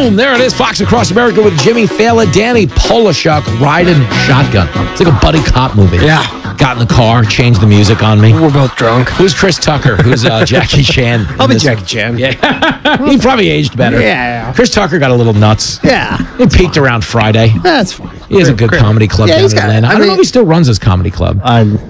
Boom! There it is. Fox Across America with Jimmy Fallon, Danny Polishuk riding shotgun. It's like a buddy cop movie. Yeah. Got in the car, changed the music on me. We're both drunk. Who's Chris Tucker? Who's Jackie Chan? I'll be Jackie Chan. Yeah. He probably aged better. Yeah. Chris Tucker got a little nuts. Yeah. He peaked around Friday. That's fine. He has a good comedy club down in Atlanta. I don't know if he still runs his comedy club.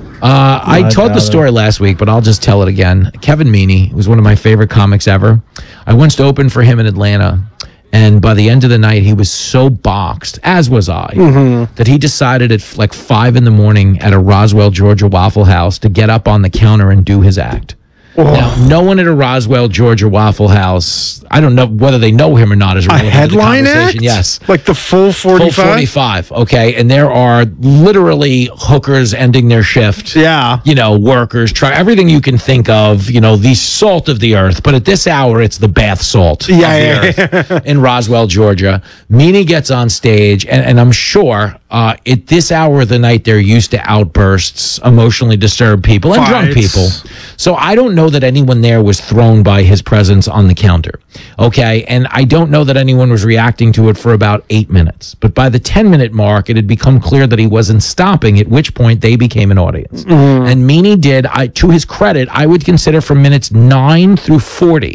I told the story last week, but I'll just tell it again. Kevin Meaney was one of my favorite comics ever. I once opened for him in Atlanta, and by the end of the night, he was so boxed, as was I, that he decided at like 5 in the morning at a Roswell, Georgia Waffle House to get up on the counter and do his act. Now, no one at a Roswell, Georgia Waffle House, I don't know whether they know him or not, is relevant a headline to the act? Yes. Like the full 45? Full 45, okay? And there are literally hookers ending their shift. Yeah. You know, workers, everything you can think of, you know, the salt of the earth. But at this hour, it's the bath salt of the earth in Roswell, Georgia. Meanie gets on stage, and I'm sure at this hour of the night, they're used to outbursts, emotionally disturbed people, and drunk people. So I don't know that anyone there was thrown by his presence on the counter. Okay. And I don't know that anyone was reacting to it for about 8 minutes. But by the 10-minute mark, it had become clear that he wasn't stopping, at which point they became an audience. And Meanie did, to his credit, I would consider from minutes 9 through 40.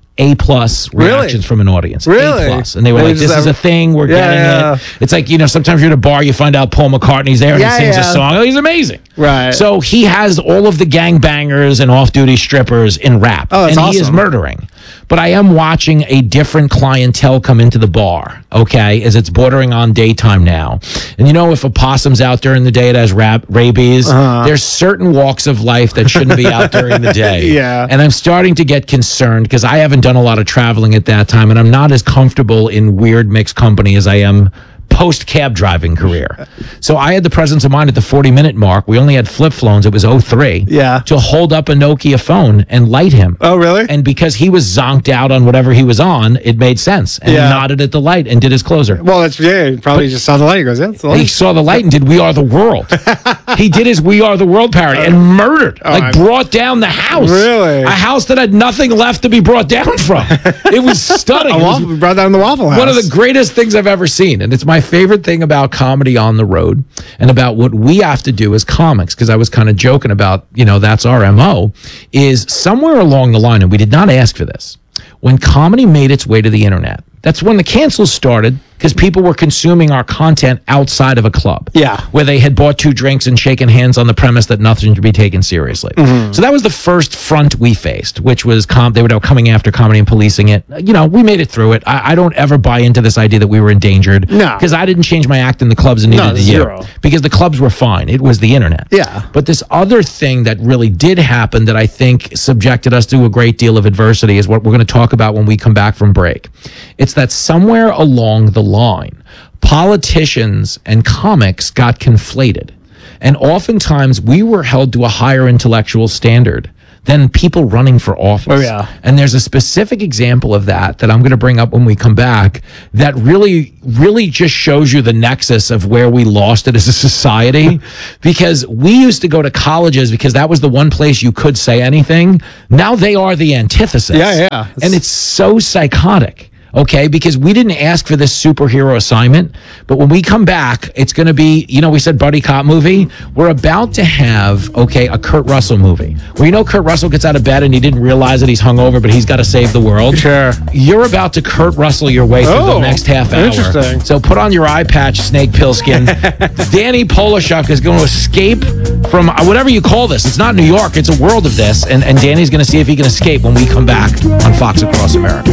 A+ reactions from an audience. Really? A+. And they were like, this is a thing. We're getting it. It's like, you know, sometimes you're at a bar, you find out Paul McCartney's there and he sings a song. Oh, he's amazing. Right. So he has all of the gangbangers and off-duty strippers in rap. Oh, that's and awesome. He is murdering. But I am watching a different clientele come into the bar, okay, as it's bordering on daytime now. And you know, if a possum's out during the day, it has rabies. There's certain walks of life that shouldn't be out during the day. Yeah. And I'm starting to get concerned because I haven't done a lot of traveling at that time, and I'm not as comfortable in weird mixed company as I am post-cab driving career. So I had the presence of mind at the 40-minute mark. We only had flip phones. It was 03. Yeah. To hold up a Nokia phone and light him. Oh, really? And because he was zonked out on whatever he was on, it made sense. And he nodded at the light and did his closer. Well, that's, he probably just saw the light. He goes, that's the light. He saw the light and did We Are the World. He did his We Are the World parody and murdered, brought down the house. Really? A house that had nothing left to be brought down from. It was stunning. We brought down the Waffle House. One of the greatest things I've ever seen. And it's my favorite thing about comedy on the road and about what we have to do as comics, because I was kind of joking about, you know, that's our MO, is somewhere along the line, and we did not ask for this, when comedy made its way to the internet, that's when the cancels started, because people were consuming our content outside of a club. Yeah. Where they had bought 2 drinks and shaken hands on the premise that nothing should be taken seriously. So that was the first front we faced, which was they were coming after comedy and policing it. You know, we made it through it. I don't ever buy into this idea that we were endangered. No. Because I didn't change my act in the clubs, and neither did you. Because the clubs were fine. It was the internet. Yeah. But this other thing that really did happen that I think subjected us to a great deal of adversity is what we're going to talk about when we come back from break. It's that somewhere along the line, politicians and comics got conflated. And oftentimes we were held to a higher intellectual standard than people running for office. Oh, yeah. And there's a specific example of that I'm going to bring up when we come back that really, really just shows you the nexus of where we lost it as a society. Because we used to go to colleges because that was the one place you could say anything. Now they are the antithesis. Yeah. And it's so psychotic. Okay, because we didn't ask for this superhero assignment, but when we come back, it's going to be, you know, we said buddy cop movie. We're about to have, a Kurt Russell movie where, you know, Kurt Russell gets out of bed and he didn't realize that he's hungover, but he's got to save the world. Sure. You're about to Kurt Russell your way through the next half hour. Interesting. So put on your eye patch, Snake Pilskin. Danny Polishuk is going to escape from whatever you call this. It's not New York. It's a world of this. And Danny's going to see if he can escape when we come back on Fox Across America.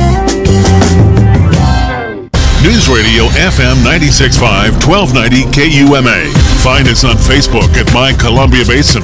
News Radio FM 96.5, 1290 KUMA. Find us on Facebook at My Columbia Basin.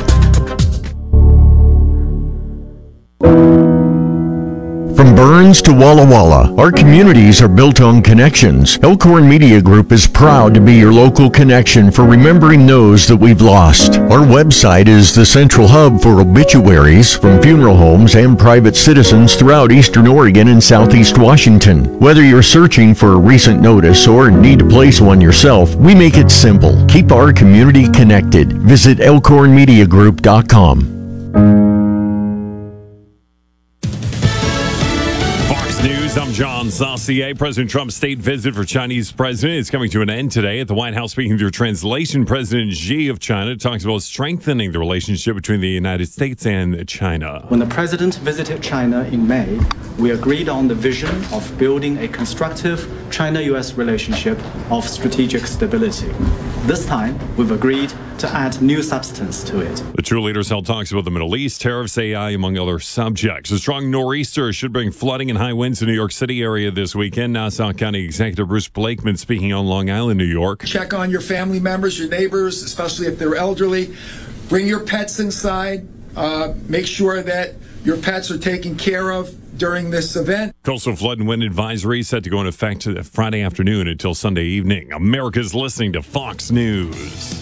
From Burns to Walla Walla, our communities are built on connections. Elkhorn Media Group is proud to be your local connection for remembering those that we've lost. Our website is the central hub for obituaries from funeral homes and private citizens throughout Eastern Oregon and Southeast Washington. Whether you're searching for a recent notice or need to place one yourself, we make it simple. Keep our community connected. Visit elkhornmediagroup.com. News, I'm John Saucier. President Trump's state visit for Chinese president is coming to an end today. At the White House, speaking through translation, President Xi of China talks about strengthening the relationship between the United States and China. When the president visited China in May, we agreed on the vision of building a constructive China-U.S. relationship of strategic stability. This time, we've agreed to add new substance to it. The two leaders held talks about the Middle East, tariffs, AI, among other subjects. A strong nor'easter should bring flooding and high winds to New York City area this weekend. Nassau County Executive Bruce Blakeman speaking on Long Island, New York. Check on your family members, your neighbors, especially if they're elderly. Bring your pets inside. Make sure that your pets are taken care of during this event. Coastal flood and wind advisory set to go into effect Friday afternoon until Sunday evening. America's listening to Fox News.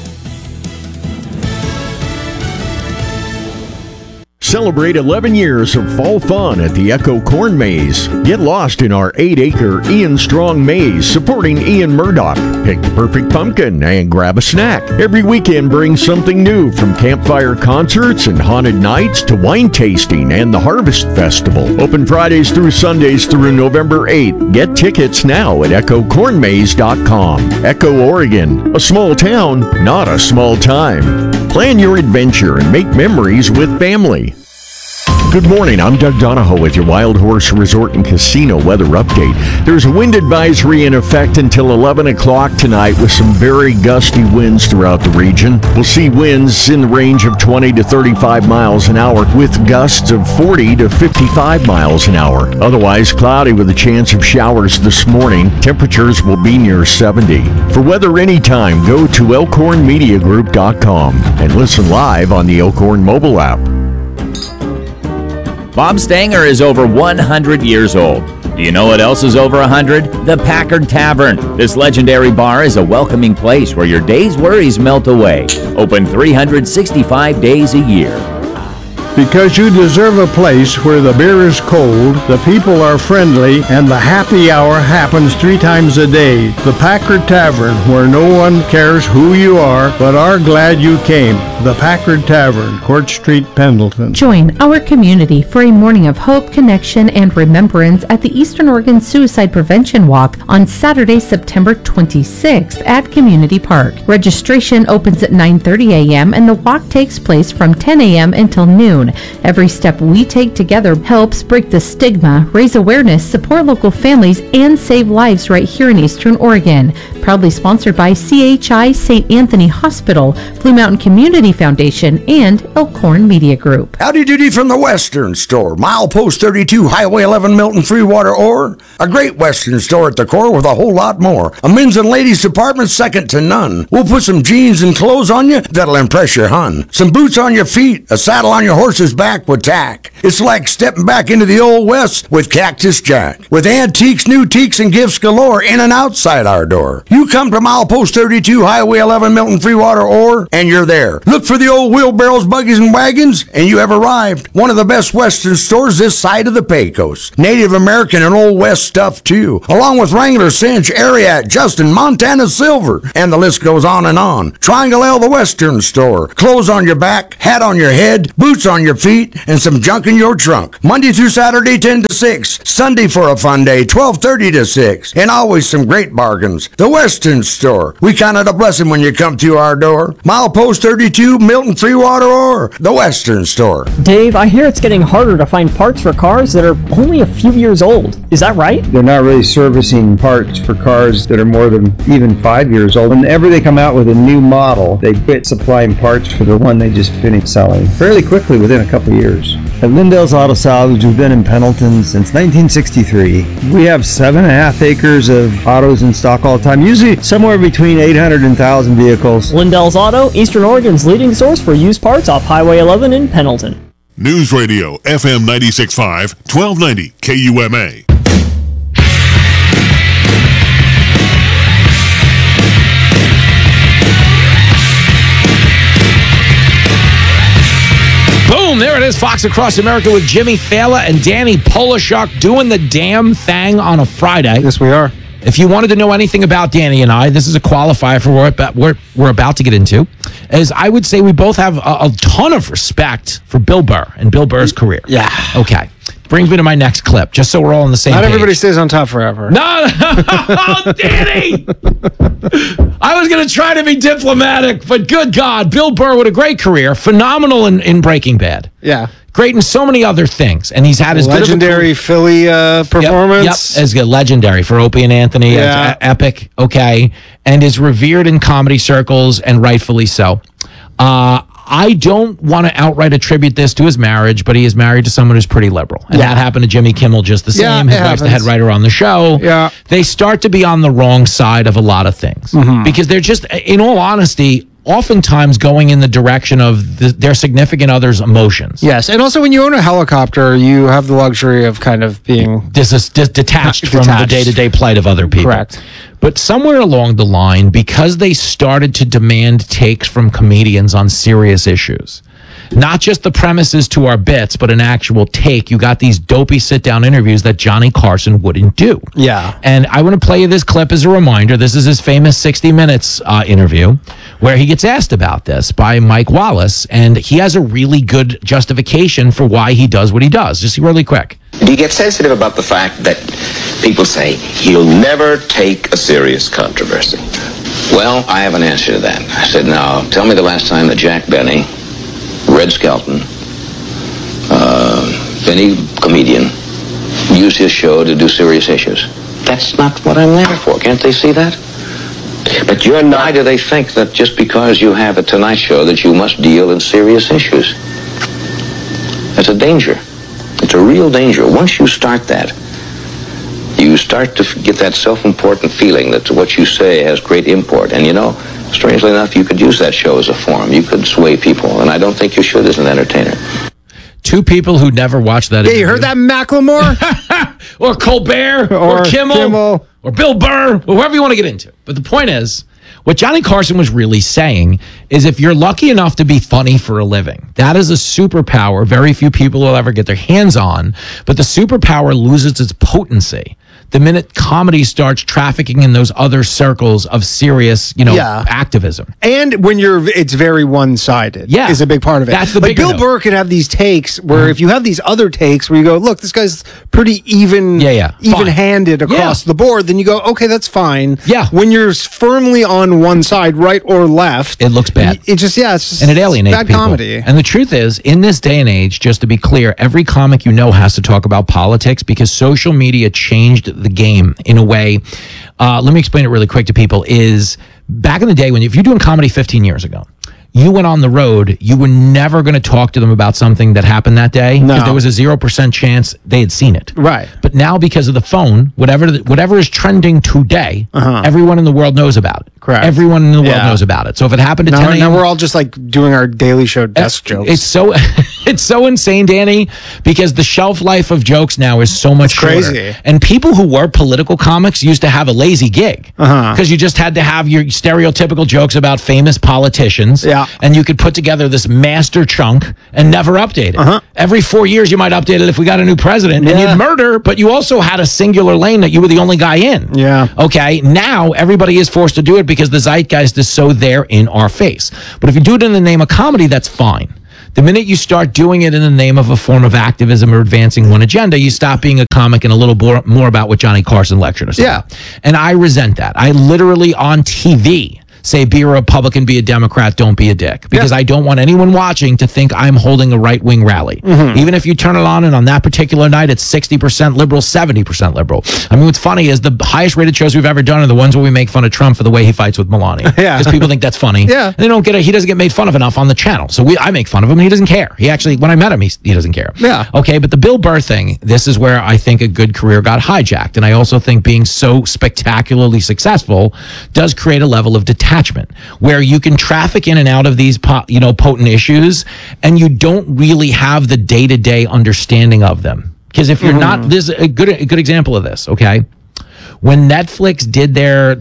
Celebrate 11 years of fall fun at the Echo Corn Maze. Get lost in our 8-acre Ian Strong Maze supporting Ian Murdoch. Pick the perfect pumpkin and grab a snack. Every weekend brings something new, from campfire concerts and haunted nights to wine tasting and the Harvest Festival. Open Fridays through Sundays through November 8th. Get tickets now at EchoCornMaze.com. Echo, Oregon. A small town, not a small time. Plan your adventure and make memories with family. Good morning, I'm Doug Donahoe with your Wild Horse Resort and Casino weather update. There's a wind advisory in effect until 11 o'clock tonight with some very gusty winds throughout the region. We'll see winds in the range of 20 to 35 miles an hour with gusts of 40 to 55 miles an hour. Otherwise, cloudy with a chance of showers this morning. Temperatures will be near 70. For weather anytime, go to elkhornmediagroup.com and listen live on the Elkhorn mobile app. Bob Stanger is over 100 years old. Do you know what else is over 100? The Packard Tavern. This legendary bar is a welcoming place where your day's worries melt away. Open 365 days a year. Because you deserve a place where the beer is cold, the people are friendly, and the happy hour happens 3 times a day. The Packard Tavern, where no one cares who you are, but are glad you came. The Packard Tavern, Court Street, Pendleton. Join our community for a morning of hope, connection, and remembrance at the Eastern Oregon Suicide Prevention Walk on Saturday, September 26th at Community Park. Registration opens at 9:30 a.m. and the walk takes place from 10 a.m. until noon. Every step we take together helps break the stigma, raise awareness, support local families, and save lives right here in Eastern Oregon. Proudly sponsored by CHI St. Anthony Hospital, Blue Mountain Community Foundation, and Elkhorn Media Group. Howdy doody from the Western Store. Milepost 32, Highway 11, Milton, Freewater, Ore. A great Western store at the core with a whole lot more. A men's and ladies department second to none. We'll put some jeans and clothes on you that'll impress your hun. Some boots on your feet, a saddle on your horse's back with tack. It's like stepping back into the Old West with Cactus Jack. With antiques, new teaks, and gifts galore in and outside our door. You come to Milepost 32, Highway 11, Milton, Freewater, Ore, and you're there. Look for the old wheelbarrows, buggies, and wagons, and you have arrived. One of the best Western stores this side of the Pecos. Native American and Old West stuff, too. Along with Wrangler, Cinch, Ariat, Justin, Montana Silver, and the list goes on and on. Triangle L, the Western Store. Clothes on your back, hat on your head, boots on your feet, and some junk in your trunk. Monday through Saturday, 10 to 6. Sunday for a fun day, 12:30 to 6. And always some great bargains. The Western Store. We count it a blessing when you come through our door. Milepost 32, Milton, Freewater, Ore. The Western Store. Dave, I hear it's getting harder to find parts for cars that are only a few years old. Is that right? They're not really servicing parts for cars that are more than even 5 years old. Whenever they come out with a new model, they quit supplying parts for the one they just finished selling fairly quickly within a couple of years. At Lindell's Auto Salvage, we've been in Pendleton since 1963. We have 7.5 acres of autos in stock all the time, usually somewhere between 800 and 1,000 vehicles. Lindell's Auto, Eastern Oregon's leading source for used parts off Highway 11 in Pendleton. News Radio, FM 96.5, 1290 KUMA. Boom, there it is. Fox Across America with Jimmy Fallon and Danny Polishuk doing the damn thing on a Friday. Yes, we are. If you wanted to know anything about Danny and I, this is a qualifier for what we're about to get into, is I would say we both have a ton of respect for Bill Burr and Bill Burr's career. Yeah. Okay. brings me to my next clip, just so we're all on the same Not page. everybody stays on top forever. No, oh, Danny! I was going to try to be diplomatic, but good God, Bill Burr with a great career, phenomenal in Breaking Bad. Yeah. Great in so many other things, and he's had his legendary Philly performance. Yep, as good, legendary for Opie and Anthony, epic, okay, and is revered in comedy circles, and rightfully so. I don't want to outright attribute this to his marriage, but he is married to someone who's pretty liberal. And that happened to Jimmy Kimmel just the same. His wife's the head writer on the show. Yeah. They start to be on the wrong side of a lot of things. Because they're just, in all honesty, oftentimes going in the direction of their significant other's emotions. Yes, and also when you own a helicopter, you have the luxury of kind of being detached from the day-to-day plight of other people. Correct. But somewhere along the line, because they started to demand takes from comedians on serious issues, not just the premises to our bits, but an actual take, you got these dopey sit-down interviews that Johnny Carson wouldn't do. Yeah. And I want to play you this clip as a reminder. This is his famous 60 Minutes interview where he gets asked about this by Mike Wallace, and he has a really good justification for why he does what he does. Just really quick. Do you get sensitive about the fact that people say he'll never take a serious controversy? Well, I have an answer to that. I said, now, tell me the last time that Jack Benny, Red Skelton, any comedian, used his show to do serious issues. That's not what I'm there for. Can't they see that? But you're not. Why do they think that just because you have a Tonight Show that you must deal in serious issues? That's a danger. It's a real danger. Once you start that, you start to get that self-important feeling that what you say has great import. And you know, strangely enough, you could use that show as a forum. You could sway people, and I don't think you should as an entertainer. Two people who never watched that Yeah, you heard that, Macklemore? or Colbert, or Kimmel, or Bill Burr, or whoever you want to get into. But the point is, what Johnny Carson was really saying is if you're lucky enough to be funny for a living, that is a superpower very few people will ever get their hands on, but the superpower loses its potency the minute comedy starts trafficking in those other circles of serious, activism. And when it's very one-sided, is a big part of it. That's the like bigger Bill note. Burr could have these takes where if you have these other takes where you go, look, this guy's pretty even-handed across the board, then you go, okay, that's fine. Yeah. When you're firmly on one side, right or left, it looks bad. It's just and it alienates bad people. comedy. And the truth is, in this day and age, just to be clear, every comic you know has to talk about politics because social media changed the game in a way. Let me explain it really quick to people. Is back in the day if you're doing comedy 15 years ago, you went on the road, you were never going to talk to them about something that happened that day because there was a 0% chance they had seen it. Right. But now because of the phone, whatever is trending today, everyone in the world knows about it. Correct. Everyone in the world knows about it. So if it happened at 10 a.m. Now we're all just like doing our Daily Show desk jokes. It's so it's so insane, Danny, because the shelf life of jokes now is so much crazy. shorter. And people who were political comics used to have a lazy gig because you just had to have your stereotypical jokes about famous politicians. Yeah. And you could put together this master chunk and never update it. Every 4 years you might update it if we got a new president and you'd murder, but you also had a singular lane that you were the only guy in. Yeah. Okay. Now everybody is forced to do it because the zeitgeist is so there in our face. But if you do it in the name of comedy, that's fine. The minute you start doing it in the name of a form of activism or advancing one agenda, you stop being a comic and a little more about what Johnny Carson lectured us about. And I resent that. I literally on TV say be a Republican, be a Democrat, don't be a dick. Because I don't want anyone watching to think I'm holding a right-wing rally. Even if you turn it on and on that particular night it's 60% liberal, 70% liberal. I mean, what's funny is the highest rated shows we've ever done are the ones where we make fun of Trump for the way he fights with Melania. Because people think that's funny. And they don't get it. He doesn't get made fun of enough on the channel. So I make fun of him and he doesn't care. He actually, when I met him, he doesn't care. Okay, but the Bill Burr thing, this is where I think a good career got hijacked. And I also think being so spectacularly successful does create a level of detachment where you can traffic in and out of these potent issues and you don't really have the day-to-day understanding of them. Because if you're not, there's a good example of this, okay? When Netflix did their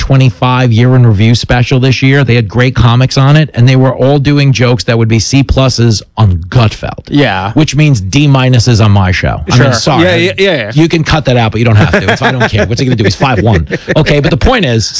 2025 year in review special this year, they had great comics on it, and they were all doing jokes that would be C+ on Gutfeld. Yeah. Which means D- on my show. Sure. I mean, sorry. Yeah. You can cut that out, but you don't have to. If I don't care. What's he going to do? He's 5'1". Okay, but the point is,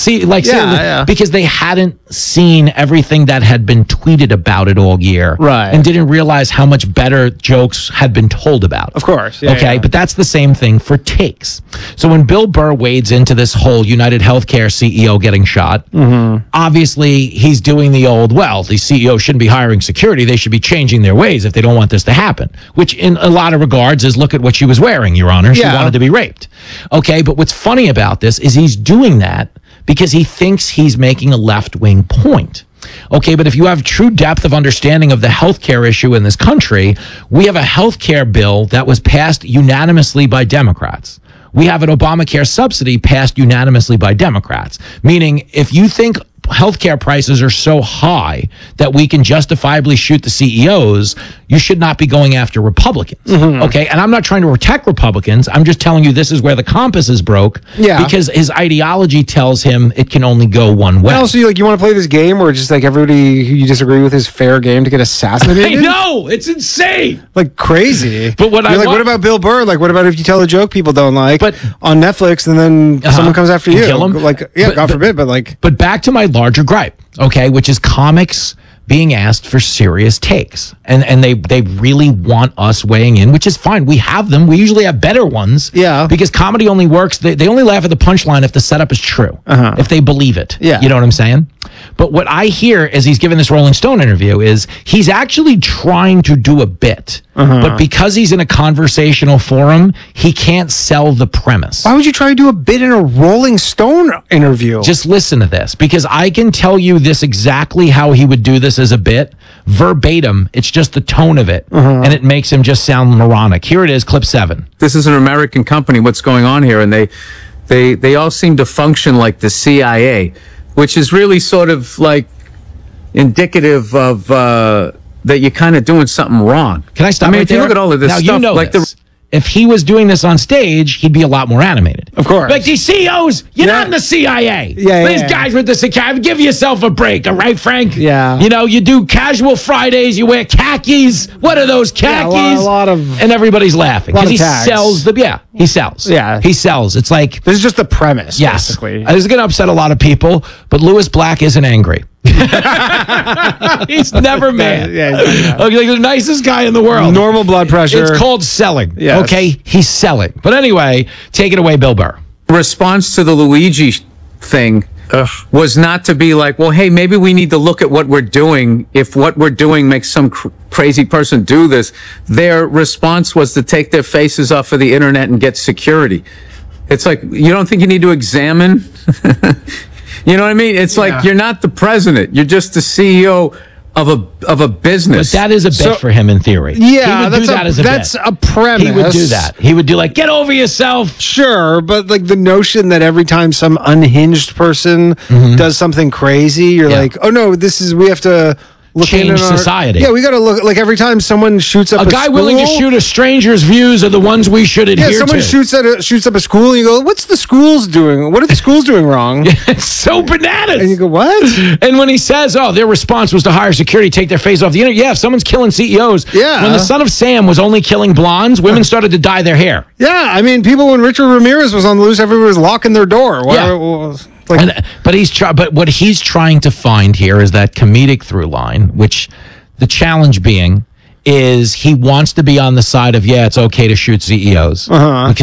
because they hadn't seen everything that had been tweeted about it all year. Right. And didn't realize how much better jokes had been told about. Of course. But that's the same thing for takes. So when Bill Burr wades into this whole United Healthcare CEO getting shot, obviously he's doing the old, the CEO shouldn't be hiring security. They should be changing their ways if they don't want this to happen, which in a lot of regards is look at what she was wearing, Your Honor. She wanted to be raped. Okay, but what's funny about this is he's doing that because he thinks he's making a left-wing point. Okay, but if you have true depth of understanding of the healthcare issue in this country, we have a healthcare bill that was passed unanimously by Democrats. We have an Obamacare subsidy passed unanimously by Democrats, meaning if you think healthcare prices are so high that we can justifiably shoot the CEOs, you should not be going after Republicans. Okay, and I'm not trying to protect Republicans. I'm just telling you this is where the compass is broke. Yeah. Because his ideology tells him it can only go one way. And also, you want to play this game where just like everybody who you disagree with is fair game to get assassinated? I know, it's insane, like crazy. But what what about Bill Burr? Like, what about if you tell a joke people don't like, on Netflix, and then someone comes after you? Kill him? God forbid. But back to my larger gripe, okay, which is comics being asked for serious takes, and they really want us weighing in, which is fine. We have them. We usually have better ones. Yeah. Because comedy only works. They only laugh at the punchline if the setup is true. If they believe it. Yeah. You know what I'm saying? But what I hear as he's giving this Rolling Stone interview is he's actually trying to do a bit, but because he's in a conversational forum, he can't sell the premise. Why would you try to do a bit in a Rolling Stone interview? Just listen to this, because I can tell you this exactly how he would do this as a bit, verbatim. It's just the tone of it, and it makes him just sound moronic. Here it is, clip 7. This is an American company. What's going on here? And they all seem to function like the CIA, which is really sort of like indicative of that you're kind of doing something wrong. Can I stop? If you look at all of this now, stuff, you know like this. If he was doing this on stage, he'd be a lot more animated. Of course. Like these CEOs, you're not in the CIA. These guys with the security, give yourself a break, all right, Frank? Yeah. You know, you do casual Fridays, you wear khakis. What are those khakis? Yeah, a lot of... And everybody's laughing. Because he sells he sells. Yeah. He sells. It's like... This is just the premise, yes. basically. This is going to upset a lot of people, but Louis Black isn't angry. He's never mad. Okay, like the nicest guy in the world. Normal blood pressure. It's called selling. Yes. Okay, he's selling. But anyway, take it away, Bill Burr. Response to the Luigi thing was not to be like, well, hey, maybe we need to look at what we're doing. If what we're doing makes some crazy person do this, their response was to take their faces off of the internet and get security. It's like, you don't think you need to examine? You know what I mean? It's like you're not the president. You're just the CEO of a business. But that is a bit for him in theory. Yeah, he would do that as a bit. That's a premise. He would do that. He would do like, get over yourself. Sure, but like the notion that every time some unhinged person does something crazy, you're like, oh no, we have to change society. Yeah, we got to look, like every time someone shoots up a guy school, willing to shoot a stranger's views are the ones we should adhere to. Yeah, someone shoots up a school and you go, what's the schools doing? What are the schools doing wrong? It's so bananas. And you go, what? And when he says, their response was to hire security, take their face off the internet. Yeah, if someone's killing CEOs. Yeah. When the Son of Sam was only killing blondes, women started to dye their hair. Yeah, I mean, when Richard Ramirez was on the loose, everyone was locking their door. But what he's trying to find here is that comedic through line, which the challenge being is he wants to be on the side of, it's okay to shoot CEOs. Because